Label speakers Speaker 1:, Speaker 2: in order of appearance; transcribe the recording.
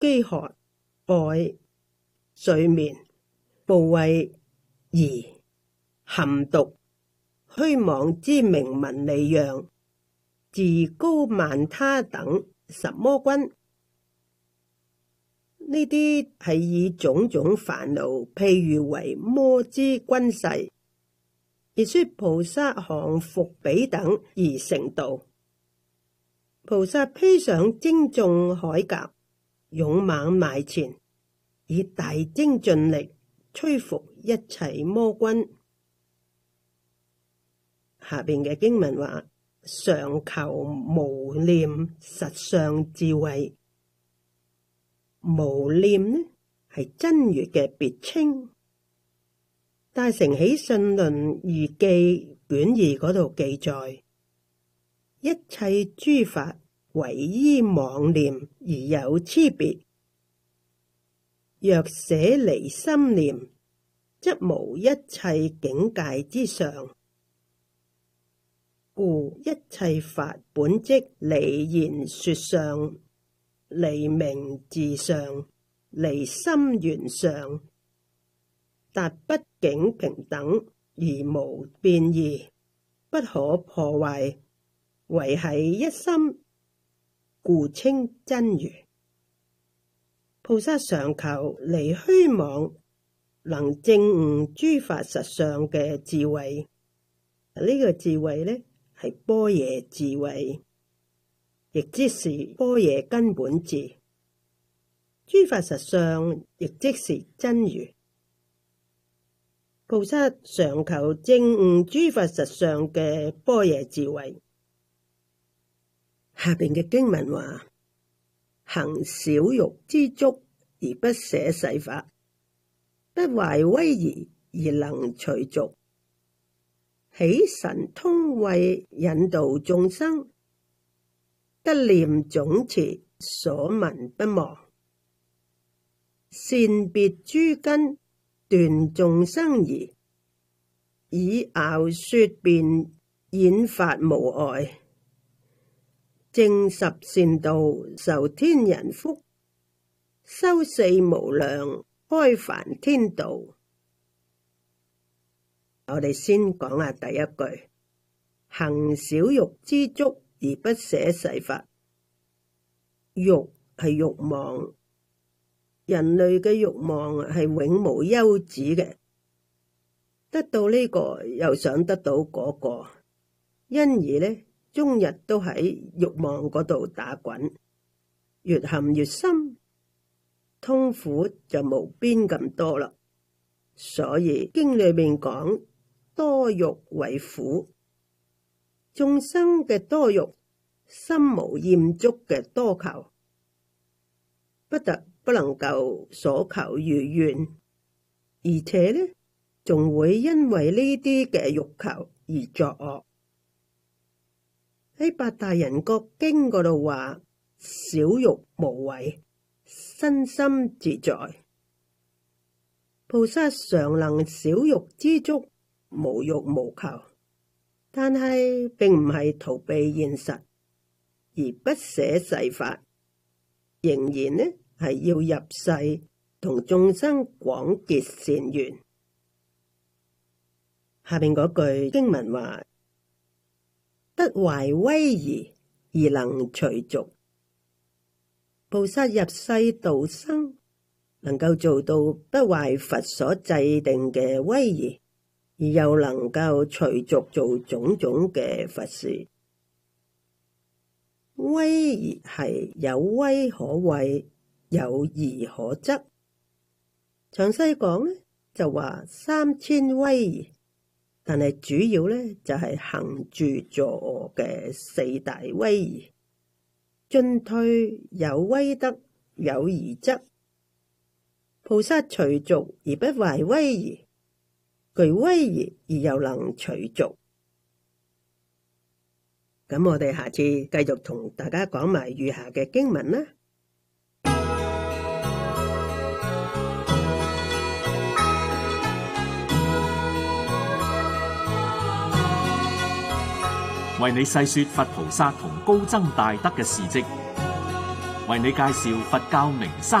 Speaker 1: 飢渴、愛、睡眠、怖畏、疑、含毒、虛妄之名聞利養、自高慢他等十魔軍。呢啲係以種種煩惱譬喻為魔之軍勢，而說菩薩降伏彼等而成道。菩薩披上精眾鎧甲，勇猛邁前，以大精進力摧伏一切魔軍。下邊嘅經文話：常求無念實相智慧。無念呢係真如嘅別稱。大乘起信論義記卷2嗰度記載，一切諸法唯依妄念而有差別，若捨離心念，則無一切境界之上。故一切法本即離言說相，離名字相，離心緣相，達不境平等而無變異，不可破壞，唯係一心，故稱真如。菩薩常求離虛妄，能證悟諸法實相嘅智慧。呢個智慧呢係般若智慧，亦即是般若根本智。諸法實相亦即是真如。菩薩常求證悟諸法實相嘅般若智慧。下邊嘅經文話：行少欲知足而不捨世法，不懷威儀而能隨俗，起神通慧引導眾生，得念總持所聞不忘，善別諸根斷眾生疑，以樂說辯演法無礙，證十善道受天人福，修四無量開梵天道。我哋先講下第一句：行少欲知足而不捨世法。欲係欲望。人類嘅欲望係永無休止嘅，得到呢個又想得到嗰個，因而呢，終日都喺欲望嗰度打滾，越陷越深，痛苦就無邊咁多啦。所以經裏面講多欲為苦，眾生嘅多欲，心無厭足嘅多求，不特不能夠所求如願，而且呢，仲會因為呢啲嘅欲求而作惡。喺八大人覺經嗰度話：少欲無為，身心自在。菩薩常能少欲知足，無欲無求，但係並唔係逃避現實，而不捨世法，仍然呢，係要入世同眾生廣結善緣。下面嗰句經文話：不懷威儀而能隨俗。菩薩入世度生，能夠做到不壞佛所制定嘅威儀，而又能夠隨俗做種種嘅佛事。威儀係有威可畏，有儀可執。詳細講呢，就話3000威儀，但係主要呢，就係行住坐臥嘅4大威儀。進退有威德，有儀則。菩薩隨俗而不懷威儀，具威儀而又能隨俗。咁我哋下次繼續同大家講埋餘下嘅經文啦。
Speaker 2: 為你細說佛菩薩同高僧大德嘅事跡， 為你介紹佛教名山